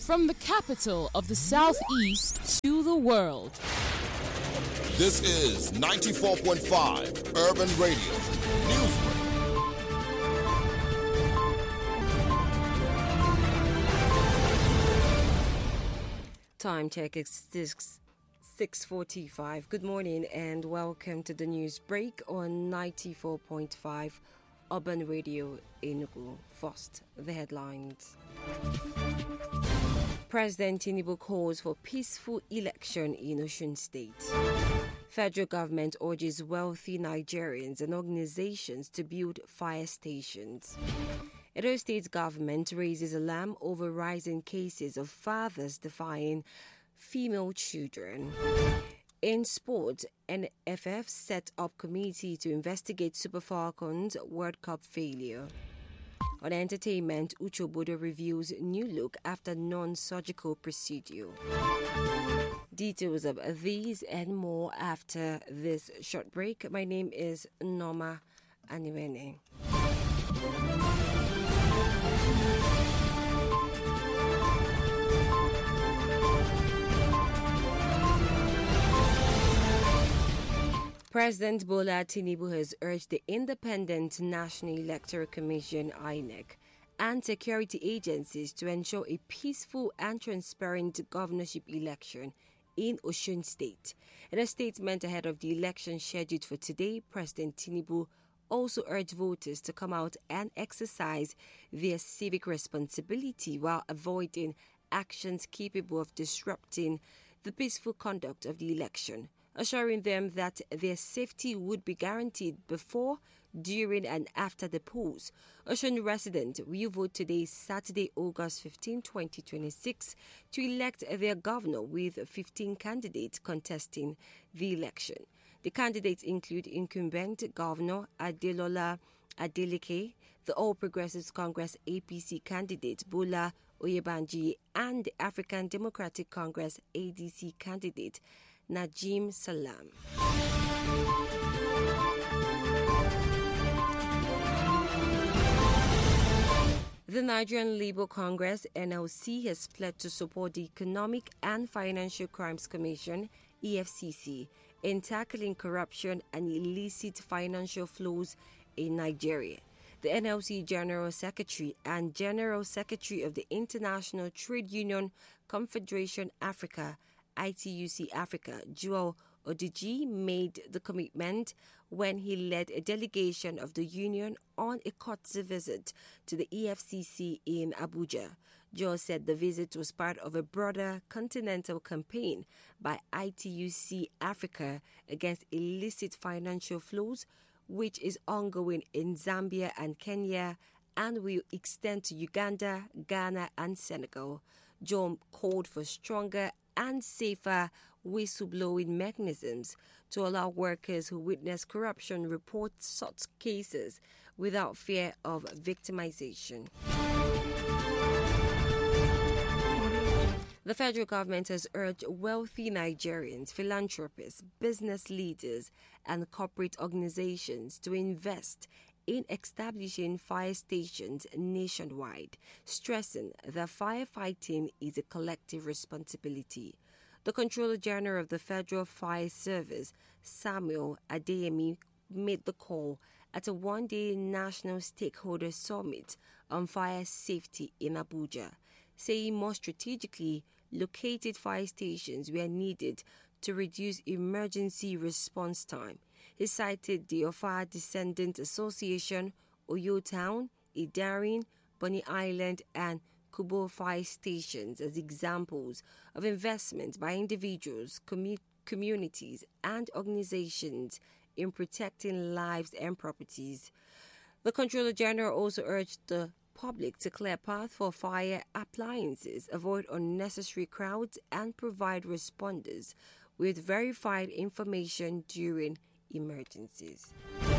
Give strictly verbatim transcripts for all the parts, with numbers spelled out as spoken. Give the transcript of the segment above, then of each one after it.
From the capital of the Southeast to the world. This is ninety-four point five Urban Radio Newsbreak. Time check is six forty-five. Good morning and welcome to the news break on ninety-four point five Urban Radio Enugu. First, the headlines. President Tinubu calls for peaceful election in Osun State. Federal government urges wealthy Nigerians and organizations to build fire stations. Edo State government raises alarm over rising cases of fathers defying female children. In sport, N F F set up committee to investigate Super Falcons World Cup failure. On entertainment, Uche Bodo reveals new look after non-surgical procedure. Details of these and more after this short break. My name is Norma Aniwene. President Bola Tinubu has urged the Independent National Electoral Commission (I N E C) and security agencies to ensure a peaceful and transparent governorship election in Osun State. In a statement ahead of the election scheduled for today, President Tinubu also urged voters to come out and exercise their civic responsibility while avoiding actions capable of disrupting the peaceful conduct of the election, assuring them that their safety would be guaranteed before, during and after the polls. Osun residents will vote today, Saturday, August fifteenth, twenty twenty-six, to elect their governor with fifteen candidates contesting the election. The candidates include incumbent Governor Adelola Adeleke, the All Progressives Congress A P C candidate Bola Oyebanji, and the African Democratic Congress A D C candidate Najim Salam. The Nigerian Labour Congress (N L C) has pledged to support the Economic and Financial Crimes Commission (E F C C) in tackling corruption and illicit financial flows in Nigeria. The N L C General Secretary and General Secretary of the International Trade Union Confederation Africa I T U C Africa, Joel Odigi, made the commitment when he led a delegation of the union on a courtesy visit to the E F C C in Abuja. Joel said the visit was part of a broader continental campaign by I T U C Africa against illicit financial flows, which is ongoing in Zambia and Kenya and will extend to Uganda, Ghana and Senegal. Joel called for stronger and safer whistleblowing mechanisms to allow workers who witness corruption report such cases without fear of victimization. The federal government has urged wealthy Nigerians, philanthropists, business leaders, and corporate organizations to invest in establishing fire stations nationwide, stressing that firefighting is a collective responsibility. The Controller General of the Federal Fire Service, Samuel Adeyemi, made the call at a one-day national stakeholder summit on fire safety in Abuja, saying more strategically located fire stations were needed to reduce emergency response time. He cited the Ofa Descendant Association, Oyo Town, Idarin, Bonny Island, and Kubo fire stations as examples of investment by individuals, commu- communities, and organizations in protecting lives and properties. The Controller General also urged the public to clear path for fire appliances, avoid unnecessary crowds, and provide responders with verified information during emergencies.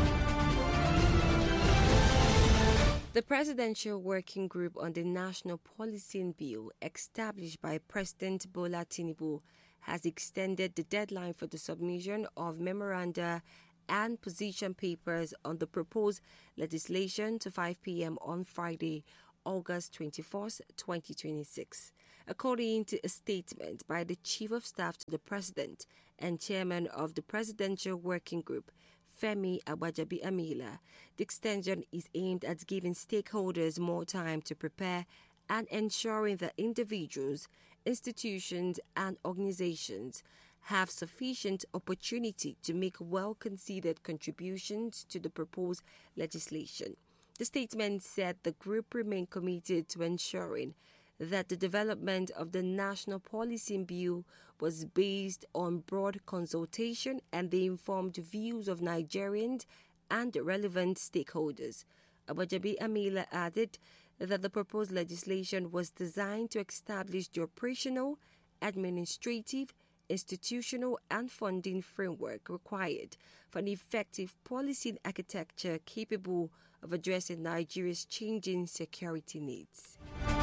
The Presidential Working Group on the National Policing Bill, established by President Bola Tinubu, has extended the deadline for the submission of memoranda and position papers on the proposed legislation to five p.m. on Friday, August twenty-fourth, twenty twenty-six. According to a statement by the Chief of Staff to the President and Chairman of the Presidential Working Group, Femi Agbajabiamila, the extension is aimed at giving stakeholders more time to prepare and ensuring that individuals, institutions, and organizations have sufficient opportunity to make well-considered contributions to the proposed legislation. The statement said the group remained committed to ensuring that the development of the National Policing Bill was based on broad consultation and the informed views of Nigerians and relevant stakeholders. Agbajabiamila added that the proposed legislation was designed to establish the operational, administrative, institutional, and funding framework required for an effective policy architecture capable of addressing Nigeria's changing security needs.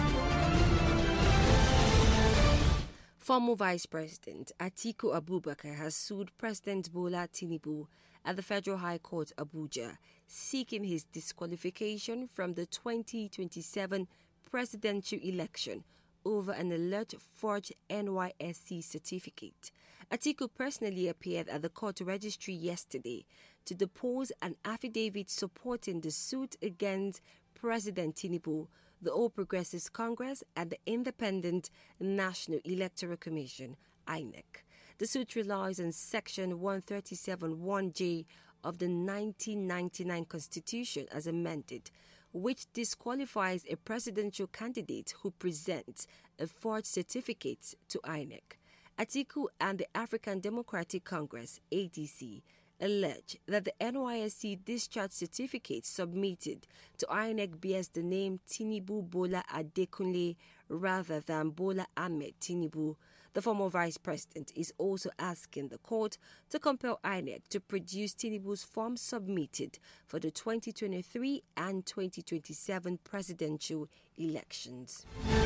Former Vice President Atiku Abubakar has sued President Bola Tinubu at the Federal High Court, Abuja, seeking his disqualification from the twenty twenty-seven presidential election over an alleged forged N Y S C certificate. Atiku personally appeared at the court registry yesterday to depose an affidavit supporting the suit against President Tinubu, the All Progressives Congress, and the Independent National Electoral Commission, I N E C. The suit relies on Section one thirty-seven one J of the nineteen ninety-nine Constitution as amended, which disqualifies a presidential candidate who presents a forged certificate to I N E C. Atiku and the African Democratic Congress, A D C, allege that the N Y S C discharge certificate submitted to I N E C bears the name Tinubu Bola Adekunle rather than Bola Ahmed Tinubu. The former vice president is also asking the court to compel I N E C to produce Tinubu's form submitted for the twenty twenty-three and twenty twenty-seven presidential elections.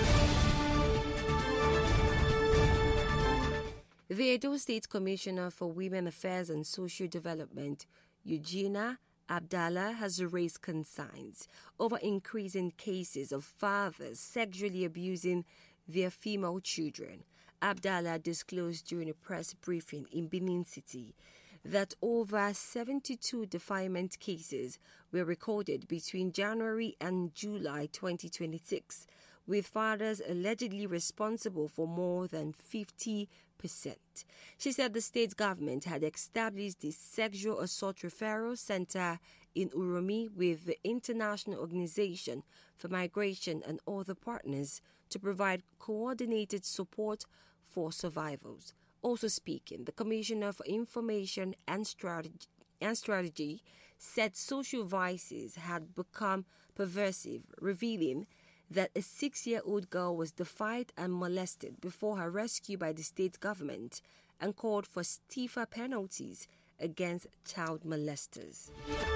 The Edo State Commissioner for Women Affairs and Social Development, Eugenia Abdallah, has raised concerns over increasing cases of fathers sexually abusing their female children. Abdallah disclosed during a press briefing in Benin City that over seventy-two defilement cases were recorded between January and July twenty twenty-six, with fathers allegedly responsible for more than fifty percent. She said the state government had established the Sexual Assault Referral Center in Uromi with the International Organization for Migration and other partners to provide coordinated support for survivors. Also speaking, the Commissioner for Information and Strategy, and Strategy said social vices had become pervasive, revealing that a six-year-old girl was defied and molested before her rescue by the state government, and called for stiffer penalties against child molesters.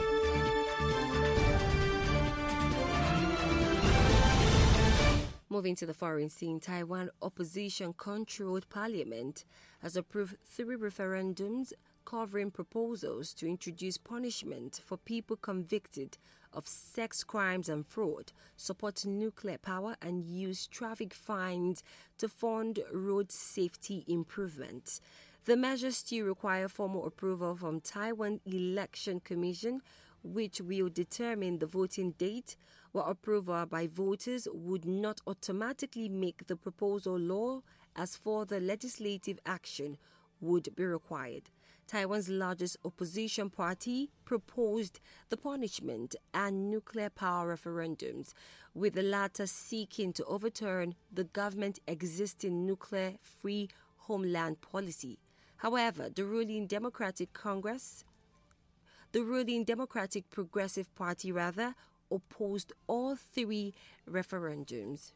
Moving to the foreign scene, Taiwan opposition-controlled parliament has approved three referendums covering proposals to introduce punishment for people convicted of sex crimes and fraud, support nuclear power, and use traffic fines to fund road safety improvements. The measures still require formal approval from Taiwan Election Commission, which will determine the voting date, while approval by voters would not automatically make the proposal law, as further legislative action would be required. Taiwan's largest opposition party proposed the punishment and nuclear power referendums, with the latter seeking to overturn the government's existing nuclear-free homeland policy. However, the ruling Democratic Congress, the ruling Democratic Progressive Party rather, opposed all three referendums.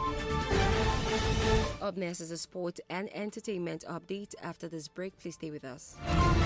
Up next is a sport and entertainment update. After this break, please stay with us.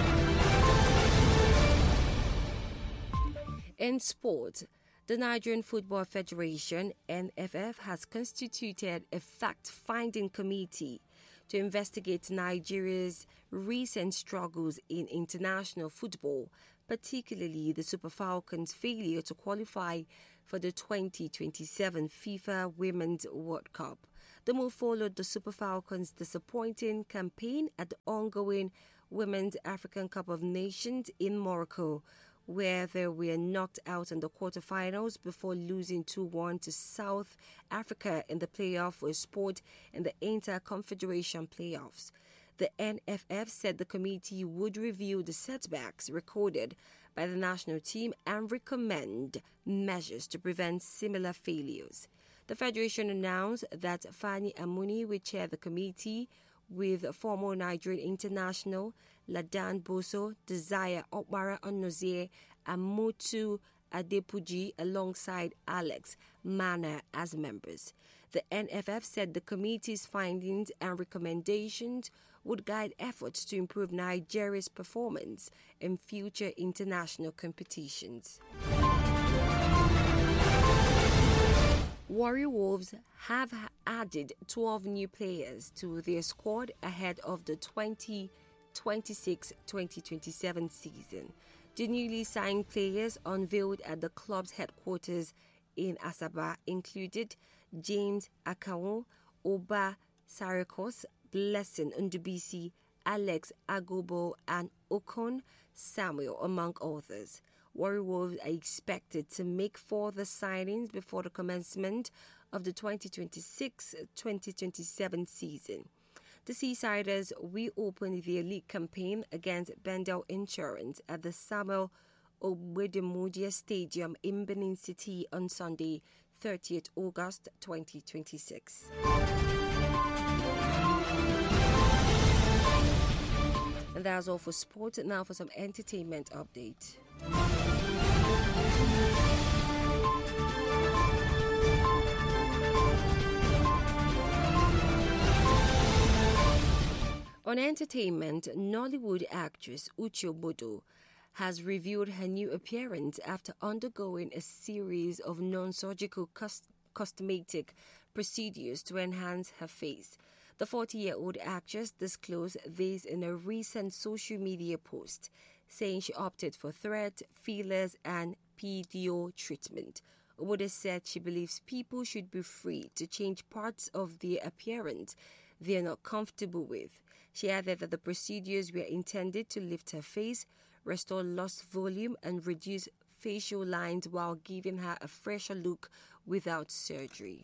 In sport, the Nigerian Football Federation, N F F, has constituted a fact-finding committee to investigate Nigeria's recent struggles in international football, particularly the Super Falcons' failure to qualify for the twenty twenty-seven FIFA Women's World Cup. The move followed the Super Falcons' disappointing campaign at the ongoing Women's African Cup of Nations in Morocco, where they were knocked out in the quarterfinals before losing two one to South Africa in the playoff for a spot in the Inter-Confederation playoffs. The N F F said the committee would review the setbacks recorded by the national team and recommend measures to prevent similar failures. The federation announced that Fanny Amuni will chair the committee, with former Nigerian international Ladan Boso, Desire Okmara Onozie, and Motu Adepuji alongside Alex Mana as members. The N F F said the committee's findings and recommendations would guide efforts to improve Nigeria's performance in future international competitions. Warri Wolves have added twelve new players to their squad ahead of the twenty twenty-six twenty twenty-seven season. The newly signed players unveiled at the club's headquarters in Asaba included James Akawo, Oba Sarekos, Blessing Ndubisi, Alex Agobo, and Okon Samuel, among others. Warri Wolves are expected to make further signings before the commencement of the twenty twenty-six twenty twenty-seven season. The Seasiders will open their league campaign against Bendel Insurance at the Samuel Ogbedemudia Stadium in Benin City on Sunday, thirtieth August twenty twenty-six. And that's all for sport. Now for some entertainment update. On entertainment, Nollywood actress Uche Bodo has revealed her new appearance after undergoing a series of non-surgical cos- cosmetic procedures to enhance her face. The forty-year-old actress disclosed this in a recent social media post, saying she opted for thread, fillers, and P D O treatment. Obodo said she believes people should be free to change parts of their appearance they are not comfortable with. She added that the procedures were intended to lift her face, restore lost volume, and reduce facial lines while giving her a fresher look without surgery.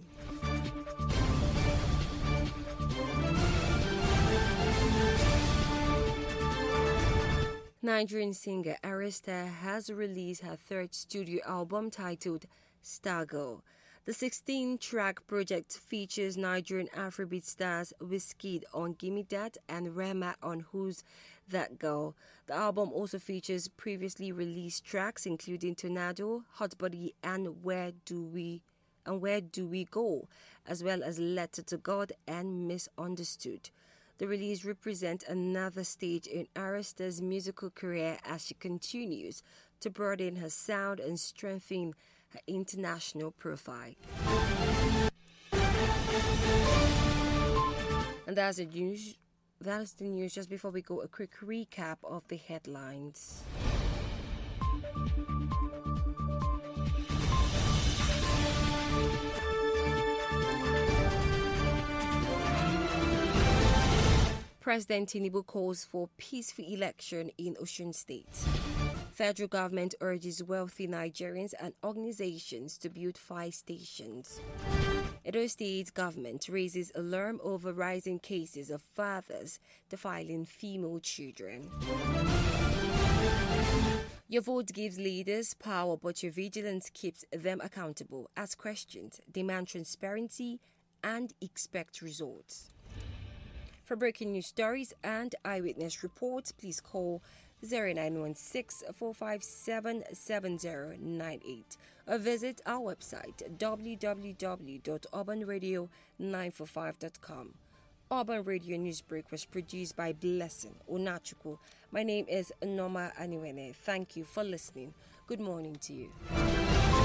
Nigerian singer Arista has released her third studio album titled Stargirl. The sixteen-track project features Nigerian Afrobeat stars Wizkid on Gimme That and Rema on Who's That Girl. The album also features previously released tracks including Tornado, Hot Body, and Where Do We and Where Do We Go, as well as Letter to God and Misunderstood. The release represents another stage in Arista's musical career as she continues to broaden her sound and strengthen her international profile. And that's the news. That is the news. Just before we go, a quick recap of the headlines. President Tinubu calls for peaceful election in Osun State. Federal government urges wealthy Nigerians and organizations to build fire stations. Edo State government raises alarm over rising cases of fathers defiling female children. Your vote gives leaders power, but your vigilance keeps them accountable. Ask questions, demand transparency, and expect results. For breaking news stories and eyewitness reports, please call zero nine one six, four five seven, seven zero nine eight or visit our website w w w dot urban radio nine four five dot com. Urban Radio Newsbreak was produced by Blessing Onachuku. My name is Noma Aniwene. Thank you for listening. Good morning to you.